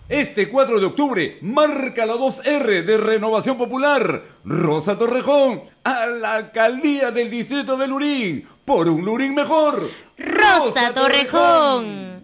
Este 4 de octubre marca la 2R de Renovación Popular. Rosa Torrejón a la alcaldía del distrito de Lurín. Por un Lurín mejor. Rosa Torrejón.